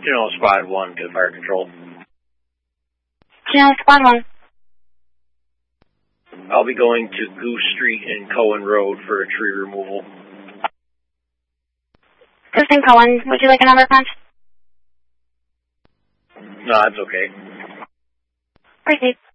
Channel Squad 1 to fire control. Channel Squad 1. I'll be going to Goose Street and Cohen Road for a tree removal. Goose and Cohen, would you like a number punch? No, that's okay. Proceed.